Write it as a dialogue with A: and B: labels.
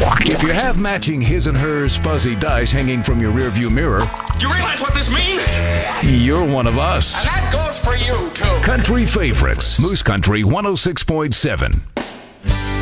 A: If you have matching his and hers fuzzy dice hanging from your rearview mirror,
B: You realize what this means?
A: you're one of us.
B: And that goes for you, too.
A: Country favorites, Moose Country 106.7.